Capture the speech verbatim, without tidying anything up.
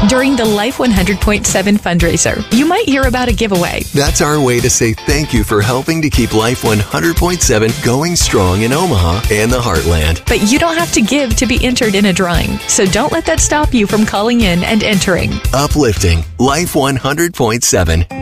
During the Life one hundred point seven fundraiser, you might hear about a giveaway. That's our way to say thank you for helping to keep Life one hundred point seven going strong in Omaha and the Heartland. But you don't have to give to be entered in a drawing, so don't let that stop you from calling in and entering. Uplifting Life one hundred point seven.